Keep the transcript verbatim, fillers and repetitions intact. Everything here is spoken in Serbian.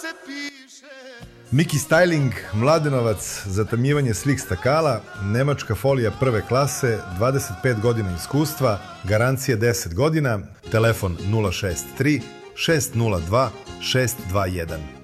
se piše. Miki Styling, Mladenovac, zatamljivanje svih stakala, nemačka folija prve klase, dvadeset pet godina iskustva, garancija deset godina, telefon nula šest tri šest nula dva šest dva jedan.